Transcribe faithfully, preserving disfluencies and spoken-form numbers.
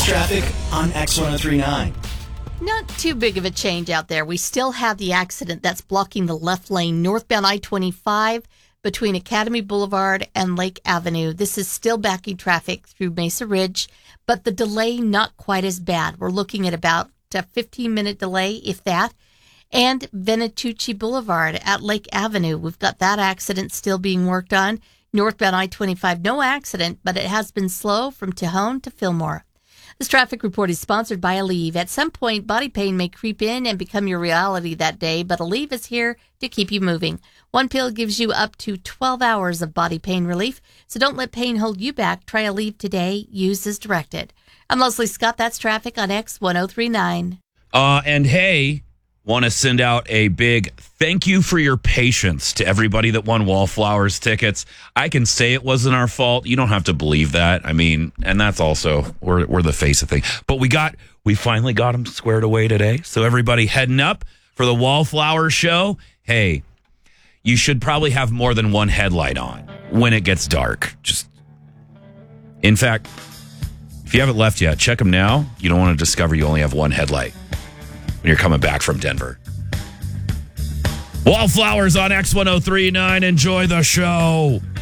That's traffic on X one oh three point nine. Not too big of a change out there. We still have the accident that's blocking the left lane northbound I twenty-five between Academy Boulevard and Lake Avenue. This is still backing traffic through Mesa Ridge, but the delay not quite as bad. We're looking at about a fifteen-minute delay, if that. And Venatucci Boulevard at Lake Avenue. We've got that accident still being worked on. Northbound I twenty-five, no accident, but it has been slow from Tejon to Fillmore. This traffic report is sponsored by Aleve. At some point, body pain may creep in and become your reality that day, but Aleve is here to keep you moving. One pill gives you up to twelve hours of body pain relief, so don't let pain hold you back. Try Aleve today. Use as directed. I'm Leslie Scott. That's traffic on X one oh three point nine. Uh, and hey, want to send out a big thank you for your patience to everybody that won Wallflowers tickets. I can say it wasn't our fault. You don't have to believe that. I mean, and that's also, we're, we're the face of things. But we got, we finally got them squared away today. So everybody heading up for the Wallflower show. Hey, you should probably have more than one headlight on when it gets dark. Just, in fact, if you haven't left yet, check them now. You don't want to discover you only have one headlight when you're coming back from Denver. Wallflowers on X one oh three point nine. Enjoy the show.